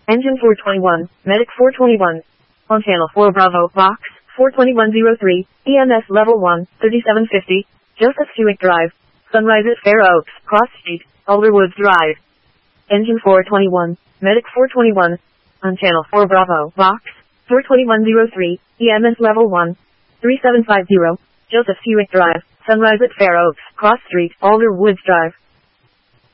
Engine 421, Medic 421. On Channel 4 Bravo, Box 42103, EMS Level 1, 3750, Joseph Hewitt Drive, Sunrise at Fair Oaks, Cross Street, Alderwoods Drive. Engine 421, Medic 421. On Channel 4 Bravo, Box 42103, EMS Level 1, 3750, Joseph Hewitt Drive, Sunrise at Fair Oaks, Cross Street, Alderwoods Drive.